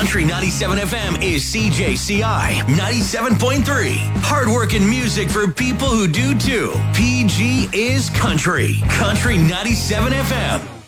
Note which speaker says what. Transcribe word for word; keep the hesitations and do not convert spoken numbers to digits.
Speaker 1: Country ninety-seven F M is C J C I ninety-seven point three. Hardworking music for people who do too. P G is country. Country ninety-seven F M.